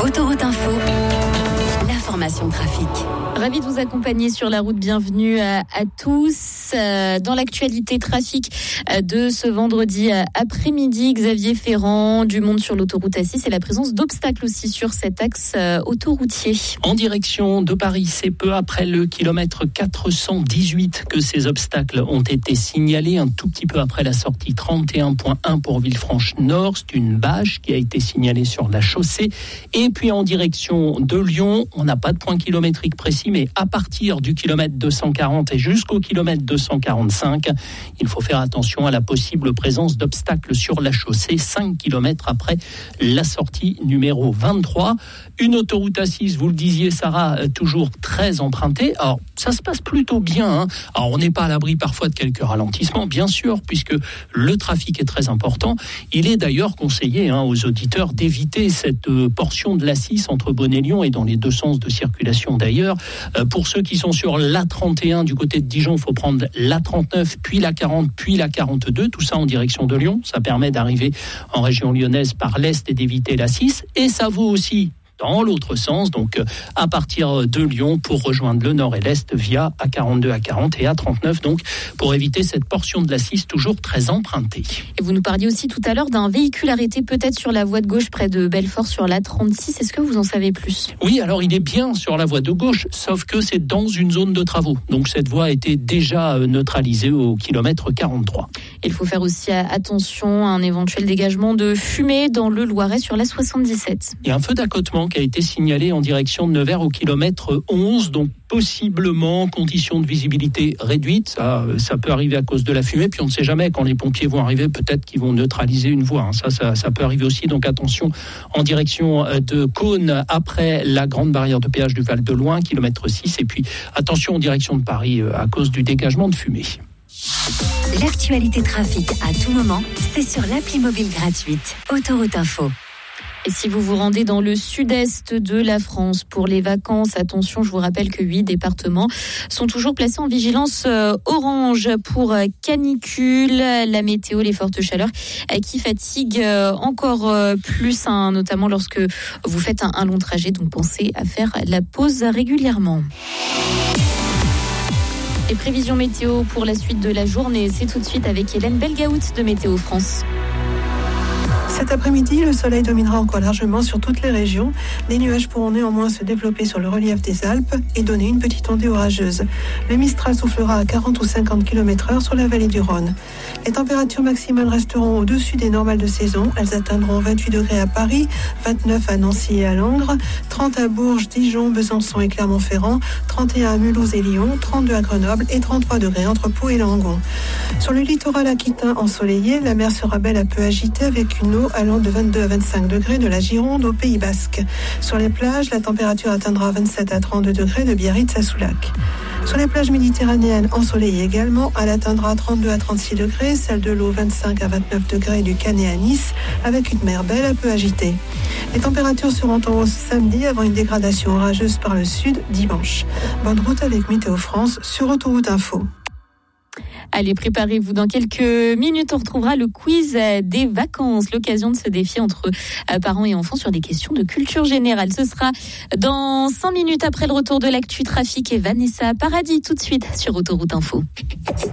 Autoroute Info, l'information trafic. Ravi de vous accompagner sur la route. Bienvenue à tous. Dans l'actualité trafic de ce vendredi après-midi, Xavier Ferrand, du monde sur l'autoroute A6 et la présence d'obstacles aussi sur cet axe autoroutier. En direction de Paris, c'est peu après le kilomètre 418 que ces obstacles ont été signalés, un tout petit peu après la sortie 31.1 pour Villefranche-Nord. C'est une bâche qui a été signalée sur la chaussée. Et puis en direction de Lyon, on n'a pas de point kilométrique précis, mais à partir du kilomètre 240 et jusqu'au kilomètre 245, il faut faire attention à la possible présence d'obstacles sur la chaussée, 5 kilomètres après la sortie numéro 23. Une autoroute A6, vous le disiez Sarah, toujours très empruntée. Alors, ça se passe plutôt bien. Alors, on n'est pas à l'abri parfois de quelques ralentissements, bien sûr, puisque le trafic est très important. Il est d'ailleurs conseillé aux auditeurs d'éviter cette portion de l'A6 entre Beaune et Lyon et dans les deux sens de circulation d'ailleurs. Pour ceux qui sont sur l'A31 du côté de Dijon, il faut prendre l'A39, puis la 40, puis la 42, tout ça en direction de Lyon. Ça permet d'arriver en région lyonnaise par l'Est et d'éviter l'A6. Et ça vaut aussi dans l'autre sens, donc à partir de Lyon pour rejoindre le nord et l'est via A42, A40 et A39, donc pour éviter cette portion de l'A6 toujours très empruntée. Et vous nous parliez aussi tout à l'heure d'un véhicule arrêté peut-être sur la voie de gauche près de Belfort sur l'A36. Est-ce que vous en savez plus ? Oui, alors il est bien sur la voie de gauche, sauf que c'est dans une zone de travaux. Donc cette voie a été déjà neutralisée au kilomètre 43. Il faut faire aussi attention à un éventuel dégagement de fumée dans le Loiret sur l'A77. Il y a un feu d'accotement qui a été signalé en direction de Nevers au kilomètre 11, donc possiblement conditions de visibilité réduite. Ça peut arriver à cause de la fumée, puis on ne sait jamais quand les pompiers vont arriver, peut-être qu'ils vont neutraliser une voie. Ça peut arriver aussi, donc attention en direction de Cône après la grande barrière de péage du Val de Loing, kilomètre 6, et puis attention en direction de Paris à cause du dégagement de fumée. L'actualité trafic à tout moment, c'est sur l'appli mobile gratuite Autoroute Info. Et si vous vous rendez dans le sud-est de la France pour les vacances, attention, je vous rappelle que 8 départements sont toujours placés en vigilance orange pour canicule, la météo, les fortes chaleurs qui fatiguent encore plus, notamment lorsque vous faites un long trajet. Donc pensez à faire la pause régulièrement. Les prévisions météo pour la suite de la journée, c'est tout de suite avec Hélène Belgaout de Météo France. Cet après-midi, le soleil dominera encore largement sur toutes les régions. Les nuages pourront néanmoins se développer sur le relief des Alpes et donner une petite ondée orageuse. Le Mistral soufflera à 40 ou 50 km/h sur la vallée du Rhône. Les températures maximales resteront au-dessus des normales de saison. Elles atteindront 28 degrés à Paris, 29 à Nancy et à Langres, 30 à Bourges, Dijon, Besançon et Clermont-Ferrand, 31 à Mulhouse et Lyon, 32 à Grenoble et 33 degrés entre Pau et Langon. Sur le littoral aquitain ensoleillé, la mer sera belle à peu agitée avec une eau allant de 22 à 25 degrés de la Gironde au Pays Basque. Sur les plages, la température atteindra 27 à 32 degrés de Biarritz à Soulac. Sur les plages méditerranéennes ensoleillées également, elle atteindra 32 à 36 degrés, celle de l'eau 25 à 29 degrés du Canet à Nice, avec une mer belle à peu agitée. Les températures seront en hausse samedi avant une dégradation orageuse par le sud dimanche. Bonne route avec Météo France sur Autoroute Info. Allez, préparez-vous. Dans quelques minutes, on retrouvera le quiz des vacances. L'occasion de se défier entre parents et enfants sur des questions de culture générale. Ce sera dans 5 minutes après le retour de l'actu trafic et Vanessa Paradis tout de suite sur Autoroute Info.